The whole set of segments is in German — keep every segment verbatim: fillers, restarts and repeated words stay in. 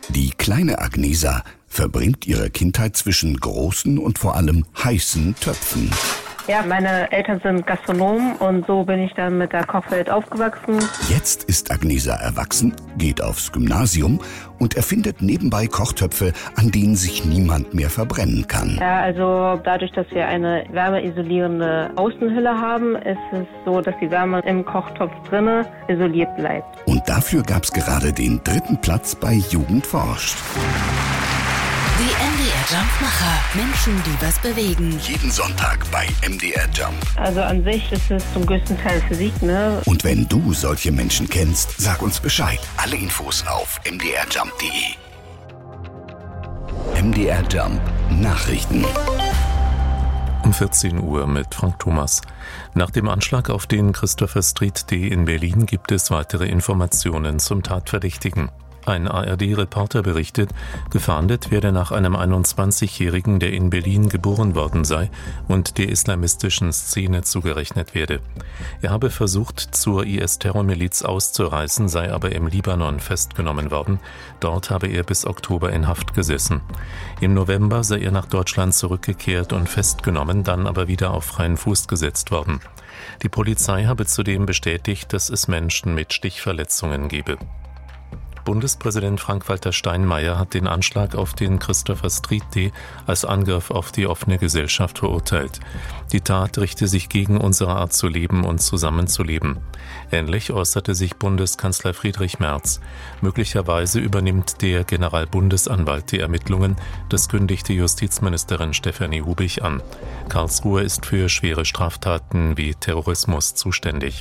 Die kleine Agnesa verbringt ihre Kindheit zwischen großen und vor allem heißen Töpfen. Ja, meine Eltern sind Gastronomen und so bin ich dann mit der Kochwelt aufgewachsen. Jetzt ist Agnesa erwachsen, geht aufs Gymnasium und erfindet nebenbei Kochtöpfe, an denen sich niemand mehr verbrennen kann. Ja, also dadurch, dass wir eine wärmeisolierende Außenhülle haben, ist es so, dass die Wärme im Kochtopf drinne isoliert bleibt. Und dafür gab's gerade den dritten Platz bei Jugend forscht. Die M D R-Jumpmacher. Menschen, die was bewegen. Jeden Sonntag bei M D R Jump. Also an sich ist es zum größten Teil Physik, ne? Und wenn du solche Menschen kennst, sag uns Bescheid. Alle Infos auf m d r jump punkt d e. M D R Jump Nachrichten. Um vierzehn Uhr mit Frank Thomas. Nach dem Anschlag auf den Christopher Street D in Berlin gibt es weitere Informationen zum Tatverdächtigen. Ein A R D-Reporter berichtet, gefahndet werde nach einem einundzwanzigjährigen, der in Berlin geboren worden sei und der islamistischen Szene zugerechnet werde. Er habe versucht, zur I S-Terrormiliz auszureisen, sei aber im Libanon festgenommen worden. Dort habe er bis Oktober in Haft gesessen. Im November sei er nach Deutschland zurückgekehrt und festgenommen, dann aber wieder auf freien Fuß gesetzt worden. Die Polizei habe zudem bestätigt, dass es Menschen mit Stichverletzungen gebe. Bundespräsident Frank-Walter Steinmeier hat den Anschlag auf den Christopher Street D als Angriff auf die offene Gesellschaft verurteilt. Die Tat richte sich gegen unsere Art zu leben und zusammenzuleben. Ähnlich äußerte sich Bundeskanzler Friedrich Merz. Möglicherweise übernimmt der Generalbundesanwalt die Ermittlungen, das kündigte Justizministerin Stefanie Hubich an. Karlsruhe ist für schwere Straftaten wie Terrorismus zuständig.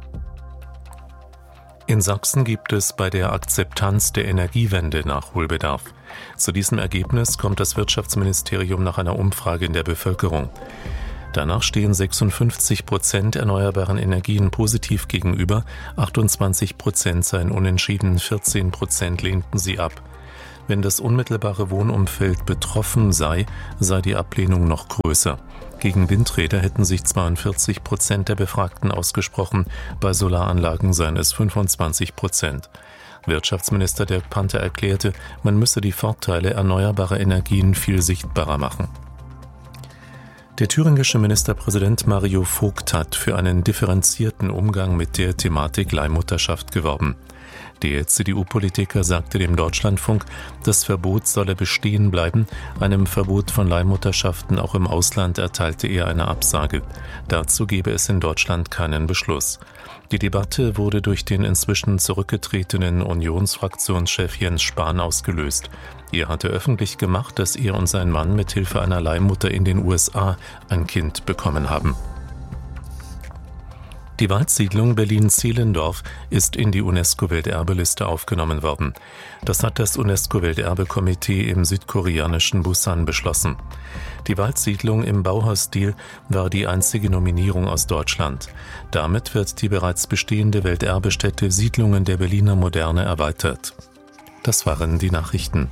In Sachsen gibt es bei der Akzeptanz der Energiewende Nachholbedarf. Zu diesem Ergebnis kommt das Wirtschaftsministerium nach einer Umfrage in der Bevölkerung. Danach stehen sechsundfünfzig Prozent erneuerbaren Energien positiv gegenüber, achtundzwanzig Prozent seien unentschieden, vierzehn Prozent lehnten sie ab. Wenn das unmittelbare Wohnumfeld betroffen sei, sei die Ablehnung noch größer. Gegen Windräder hätten sich zweiundvierzig Prozent der Befragten ausgesprochen, bei Solaranlagen seien es fünfundzwanzig Prozent. Wirtschaftsminister Dirk Panther erklärte, man müsse die Vorteile erneuerbarer Energien viel sichtbarer machen. Der thüringische Ministerpräsident Mario Vogt hat für einen differenzierten Umgang mit der Thematik Leihmutterschaft geworben. Der C D U-Politiker sagte dem Deutschlandfunk, das Verbot solle bestehen bleiben. Einem Verbot von Leihmutterschaften auch im Ausland erteilte er eine Absage. Dazu gebe es in Deutschland keinen Beschluss. Die Debatte wurde durch den inzwischen zurückgetretenen Unionsfraktionschef Jens Spahn ausgelöst. Er hatte öffentlich gemacht, dass er und sein Mann mit Hilfe einer Leihmutter in den U S A ein Kind bekommen haben. Die Waldsiedlung Berlin-Zehlendorf ist in die UNESCO-Welterbeliste aufgenommen worden. Das hat das UNESCO-Welterbekomitee im südkoreanischen Busan beschlossen. Die Waldsiedlung im Bauhausstil war die einzige Nominierung aus Deutschland. Damit wird die bereits bestehende Welterbestätte Siedlungen der Berliner Moderne erweitert. Das waren die Nachrichten.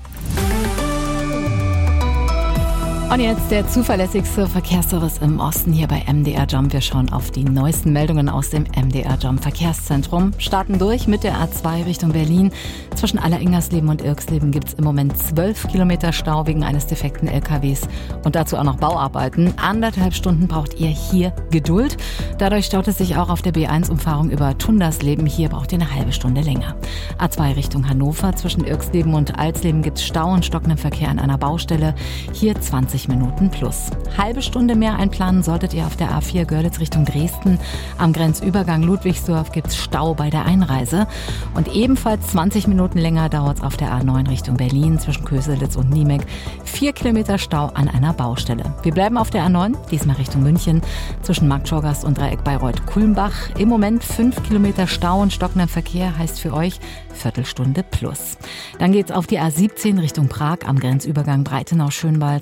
Und jetzt der zuverlässigste Verkehrsservice im Osten hier bei M D R Jump. Wir schauen auf die neuesten Meldungen aus dem M D R Jump Verkehrszentrum. Starten durch mit der A zwei Richtung Berlin. Zwischen Aller-Ingersleben und Irksleben gibt es im Moment zwölf Kilometer Stau wegen eines defekten L K Ws und dazu auch noch Bauarbeiten. Anderthalb Stunden braucht ihr hier Geduld. Dadurch staut es sich auch auf der B eins Umfahrung über Tundersleben. Hier braucht ihr eine halbe Stunde länger. A zwei Richtung Hannover. Zwischen Irksleben und Alsleben gibt es Stau und stockenden Verkehr an einer Baustelle. Hier zwanzig Minuten plus. Halbe Stunde mehr einplanen solltet ihr auf der A vier Görlitz Richtung Dresden. Am Grenzübergang Ludwigsdorf gibt es Stau bei der Einreise. Und ebenfalls zwanzig Minuten länger dauert es auf der A neun Richtung Berlin zwischen Köselitz und Niemek. Vier Kilometer Stau an einer Baustelle. Wir bleiben auf der A neun, diesmal Richtung München, zwischen Marktschorgast und Dreieck Bayreuth-Kulmbach. Im Moment fünf Kilometer Stau und stockender Verkehr heißt für euch Viertelstunde plus. Dann geht's auf die A siebzehn Richtung Prag. Am Grenzübergang Breitenau-Schönwald gibt's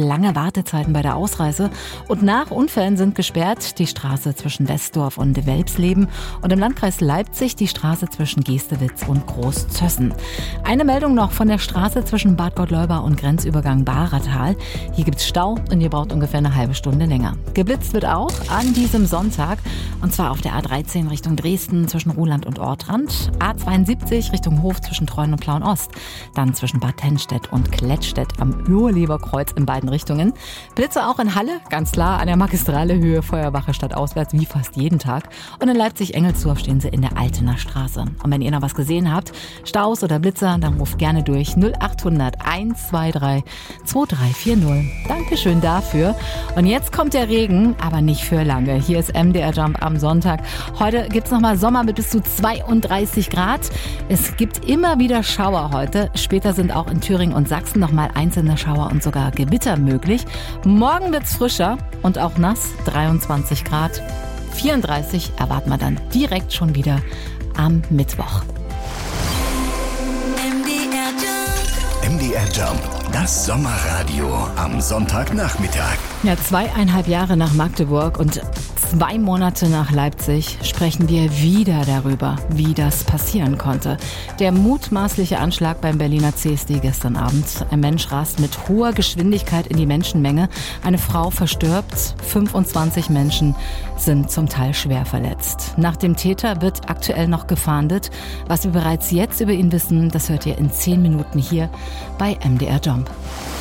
lange Wartezeiten bei der Ausreise. Und nach Unfällen sind gesperrt die Straße zwischen Westdorf und Welpsleben und im Landkreis Leipzig die Straße zwischen Gestewitz und Großzössen. Eine Meldung noch von der Straße zwischen Bad Gottleuba und Grenzübergang Bahratal. Hier gibt's Stau und ihr braucht ungefähr eine halbe Stunde länger. Geblitzt wird auch an diesem Sonntag und zwar auf der A dreizehn Richtung Dresden zwischen Ruhland und Ortrand, A zweiundsiebzig Richtung Hof zwischen Treuen und Plauen-Ost, dann zwischen Bad Tennstedt und Klettstedt am Urleberkreuz in beiden Richtungen. Blitze auch in Halle, ganz klar an der Magistrale Höhe Feuerwache stadtauswärts wie fast jeden Tag. Und in Leipzig-Engelsdorf stehen sie in der Altener Straße. Und wenn ihr noch was gesehen habt, Staus oder Blitzer, dann ruft gerne durch null acht hundert eins zwei drei zwei drei vier null. Dankeschön dafür. Und jetzt kommt der Regen, aber nicht für lange. Hier ist M D R Jump am Sonntag. Heute gibt's nochmal Sommer mit bis zu zweiunddreißig Grad. Es gibt immer wieder Schauer heute. Später sind auch in Thüringen und Sachsen nochmal einzelne Schauer und sogar Gewitter möglich. Morgen wird's frischer und auch nass, dreiundzwanzig Grad. vierunddreißig erwarten wir dann direkt schon wieder am Mittwoch. M D R Jump, das Sommerradio am Sonntagnachmittag. Ja, zweieinhalb Jahre nach Magdeburg und zwei Monate nach Leipzig sprechen wir wieder darüber, wie das passieren konnte. Der mutmaßliche Anschlag beim Berliner C S D gestern Abend. Ein Mensch rast mit hoher Geschwindigkeit in die Menschenmenge. Eine Frau verstirbt. fünfundzwanzig Menschen sind zum Teil schwer verletzt. Nach dem Täter wird aktuell noch gefahndet. Was wir bereits jetzt über ihn wissen, das hört ihr in zehn Minuten hier bei M D R Jump.